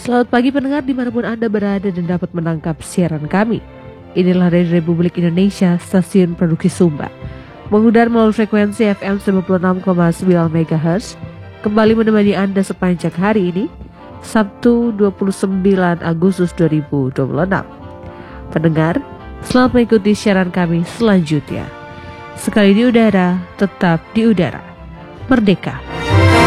Selamat pagi pendengar dimanapun Anda berada dan dapat menangkap siaran kami. Inilah Radio Republik Indonesia, stasiun produksi Sumba. Mengudara melalui frekuensi FM 96,9 MHz. Kembali menemani Anda sepanjang hari ini, Sabtu 29 Agustus 2026. Pendengar, selamat mengikuti siaran kami selanjutnya. Sekali di udara, tetap di udara. Merdeka!